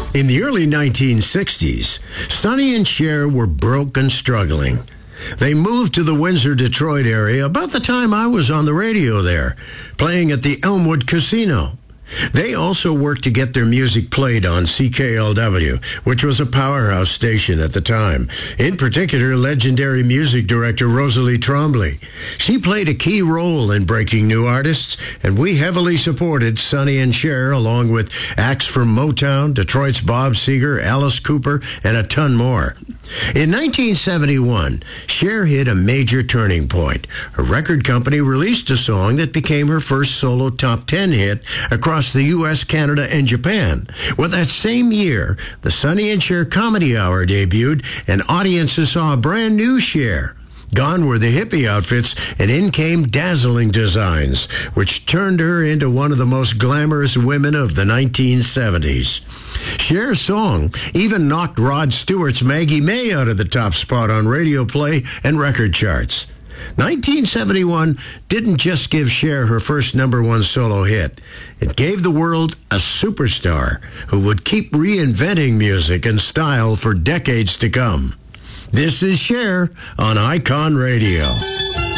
In the early 1960s, Sonny and Cher were broke and struggling. They moved to the Windsor, Detroit area about the time I was on the radio there, playing at the Elmwood Casino. They also worked to get their music played on CKLW, which was a powerhouse station at the time. In particular, legendary music director Rosalie Trombley. She played a key role in breaking new artists, and we heavily supported Sonny and Cher, along with acts from Motown, Detroit's Bob Seger, Alice Cooper, and a ton more. In 1971, Cher hit a major turning point. Her record company released a song that became her first solo top 10 hit across the U.S., Canada, and Japan. Well, that same year, the Sonny and Cher Comedy Hour debuted, and audiences saw a brand new Cher. Gone were the hippie outfits, and in came dazzling designs, which turned her into one of the most glamorous women of the 1970s. Cher's song even knocked Rod Stewart's Maggie May out of the top spot on radio play and record charts. 1971 didn't just give Cher her first number one solo hit. It gave the world a superstar who would keep reinventing music and style for decades to come. This is Cher on Icon Radio.